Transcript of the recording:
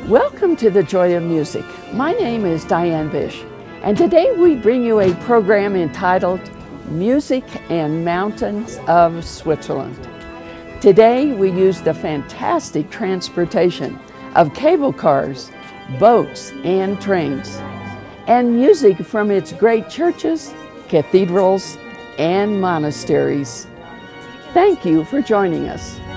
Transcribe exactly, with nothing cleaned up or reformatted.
Welcome to the Joy of Music. My name is Diane Bish, and today we bring you a program entitled Music and Mountains of Switzerland. Today we use the fantastic transportation of cable cars, boats, and trains, and music from its great churches, cathedrals, and monasteries. Thank you for joining us.